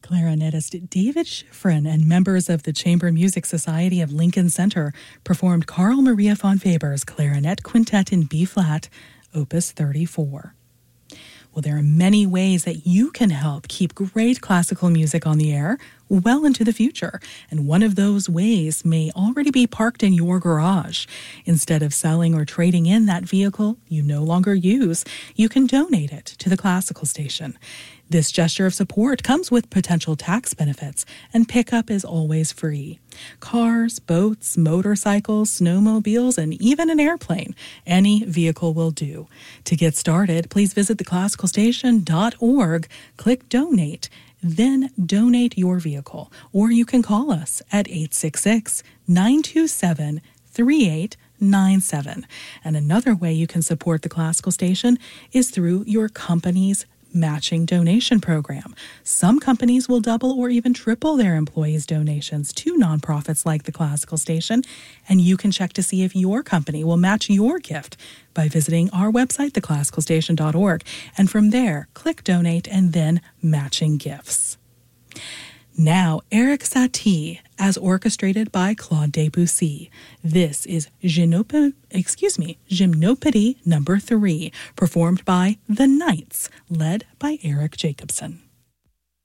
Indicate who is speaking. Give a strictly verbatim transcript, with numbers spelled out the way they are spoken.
Speaker 1: Clarinetist David Schifrin and members of the Chamber Music Society of Lincoln Center performed Carl Maria von Weber's Clarinet Quintet in B-flat, Opus thirty-four. Well, there are many ways that you can help keep great classical music on the air well into the future. And one of those ways may already be parked in your garage. Instead of selling or trading in that vehicle you no longer use, you can donate it to the classical station. This gesture of support comes with potential tax benefits, and pickup is always free. Cars, boats, motorcycles, snowmobiles, and even an airplane. Any vehicle will do. To get started, please visit the classical station dot org, click Donate, then donate your vehicle. Or you can call us at eight six six, nine two seven, three eight nine seven. And another way you can support the classical station is through your company's matching donation program. Some companies will double or even triple their employees' donations to nonprofits like the Classical Station, and you can check to see if your company will match your gift by visiting our website, the classical station dot org, and from there, click Donate and then Matching Gifts. Now, Erik Satie, as orchestrated by Claude Debussy. This is Gymnopédie, excuse me, Gymnopédie number three, performed by The Knights, led by Eric Jacobson.